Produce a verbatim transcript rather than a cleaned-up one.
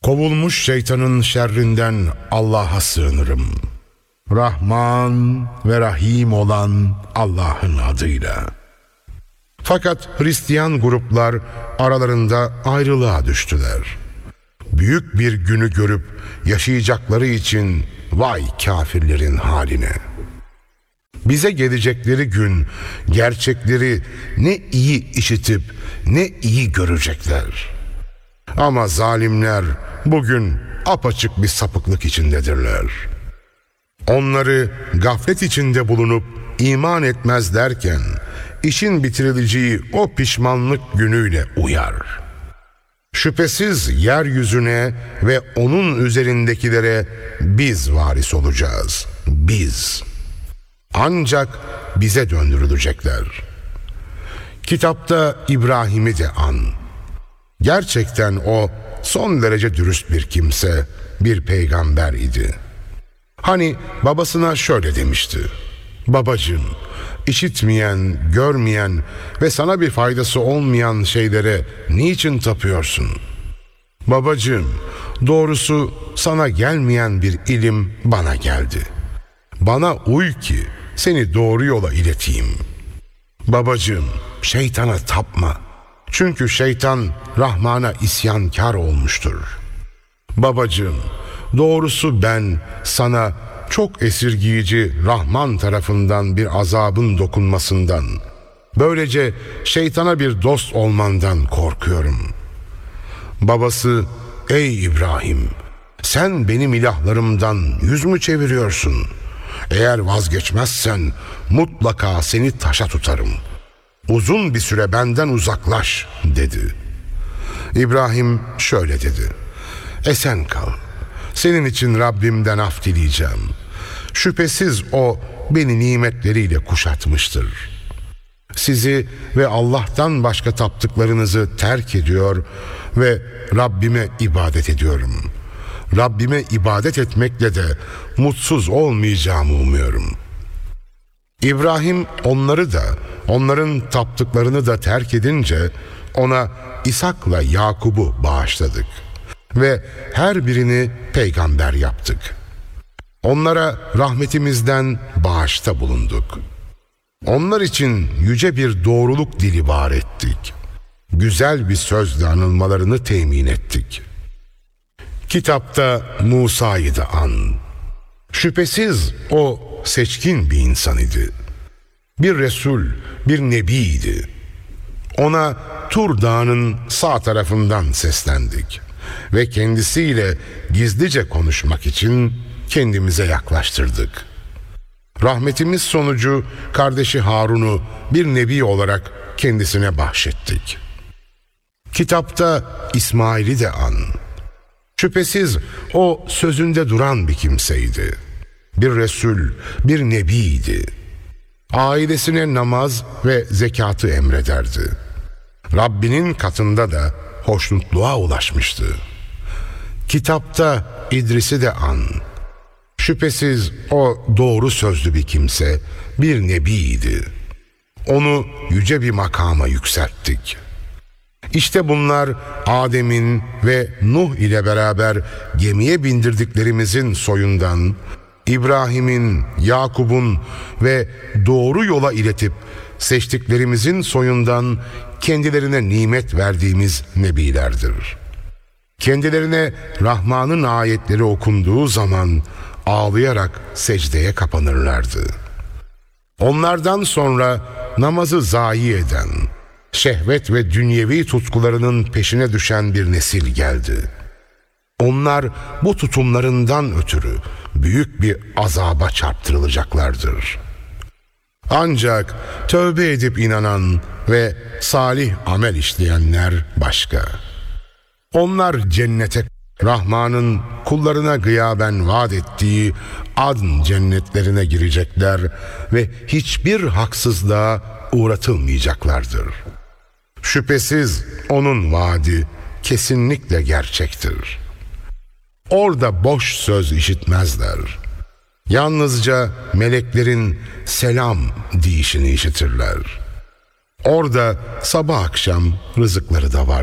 Kovulmuş şeytanın şerrinden Allah'a sığınırım. Rahman ve Rahim olan Allah'ın adıyla. Fakat Hristiyan gruplar aralarında ayrılığa düştüler. Büyük bir günü görüp yaşayacakları için vay kafirlerin haline. Bize gelecekleri gün gerçekleri ne iyi işitip ne iyi görecekler. Ama zalimler bugün apaçık bir sapıklık içindedirler. Onları gaflet içinde bulunup iman etmez derken işin bitirileceği o pişmanlık günüyle uyar. Şüphesiz yeryüzüne ve onun üzerindekilere biz varis olacağız. Biz. Ancak bize döndürülecekler. Kitapta İbrahim'i de an. Gerçekten o son derece dürüst bir kimse, bir peygamber idi. Hani babasına şöyle demişti: babacığım, işitmeyen, görmeyen ve sana bir faydası olmayan şeylere niçin tapıyorsun? Babacığım, doğrusu sana gelmeyen bir ilim bana geldi. Bana uy ki seni doğru yola ileteyim. Babacığım, şeytana tapma. Çünkü şeytan Rahman'a isyankar olmuştur. Babacığım, doğrusu ben sana çok esirgiyici Rahman tarafından bir azabın dokunmasından, böylece şeytana bir dost olmandan korkuyorum. Babası, ey İbrahim, sen benim ilahlarımdan yüz mü çeviriyorsun? Eğer vazgeçmezsen mutlaka seni taşa tutarım. Uzun bir süre benden uzaklaş dedi. İbrahim şöyle dedi: esen kal. Senin için Rabbimden af dileyeceğim. Şüphesiz o beni nimetleriyle kuşatmıştır. Sizi ve Allah'tan başka taptıklarınızı terk ediyor ve Rabbime ibadet ediyorum. Rabbime ibadet etmekle de mutsuz olmayacağımı umuyorum. İbrahim onları da, onların taptıklarını da terk edince ona İshak'la Yakub'u bağışladık ve her birini peygamber yaptık. Onlara rahmetimizden bağışta bulunduk. Onlar için yüce bir doğruluk dili var ettik. Güzel bir sözle anılmalarını temin ettik. Kitapta Musa'yı da an. Şüphesiz o seçkin bir insan idi. Bir Resul, bir Nebiydi. Ona Tur Dağı'nın sağ tarafından seslendik ve kendisiyle gizlice konuşmak için kendimize yaklaştırdık. Rahmetimiz sonucu kardeşi Harun'u bir nebi olarak kendisine bahşettik. Kitapta İsmail'i de an. Şüphesiz o sözünde duran bir kimseydi. Bir Resul, bir Nebiydi. Ailesine namaz ve zekatı emrederdi. Rabbinin katında da hoşnutluğa ulaşmıştı. Kitapta İdris'i de an. Şüphesiz o doğru sözlü bir kimse, bir nebiydi. Onu yüce bir makama yükselttik. İşte bunlar Adem'in ve Nuh ile beraber gemiye bindirdiklerimizin soyundan, İbrahim'in, Yakub'un ve doğru yola iletip seçtiklerimizin soyundan kendilerine nimet verdiğimiz nebilerdir. Kendilerine Rahman'ın ayetleri okunduğu zaman ağlayarak secdeye kapanırlardı. Onlardan sonra namazı zayi eden, şehvet ve dünyevi tutkularının peşine düşen bir nesil geldi. Onlar bu tutumlarından ötürü büyük bir azaba çarptırılacaklardır. Ancak tövbe edip inanan ve salih amel işleyenler başka. Onlar cennete, Rahman'ın kullarına gıyaben vaat ettiği adn cennetlerine girecekler ve hiçbir haksızlığa uğratılmayacaklardır. Şüphesiz onun vaadi kesinlikle gerçektir. Orada boş söz işitmezler. Yalnızca meleklerin selam deyişini işitirler. Orada sabah akşam rızıkları da var.